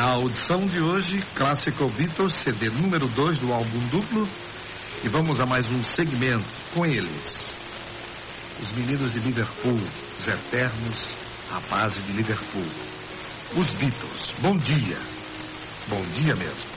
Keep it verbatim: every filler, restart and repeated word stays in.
Na audição de hoje, Classical Beatles, C D número dois do álbum duplo. E vamos a mais um segmento com eles. Os meninos de Liverpool, os eternos rapazes de Liverpool. Os Beatles. Bom dia. Bom dia mesmo.